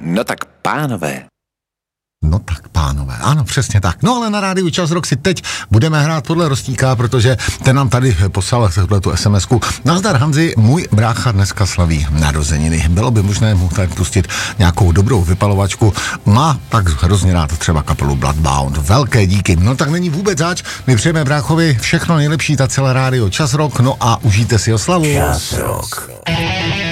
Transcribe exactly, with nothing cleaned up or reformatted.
No tak pánové. No tak pánové, ano, přesně tak. No ale na rádiu Čas Rock si teď budeme hrát podle Rostíka, protože ten nám tady poslal tuhletu SMSku. Nazdar Hanzi, můj brácha dneska slaví narozeniny. Bylo by možné mu tady pustit nějakou dobrou vypalovačku. Má tak hrozně rád třeba kapelu Bloodbound. Velké díky. No tak není vůbec zač. My přejeme bráchovi všechno nejlepší, ta celé rádio Čas Rock, no a užijte si oslavu. Čas Rock.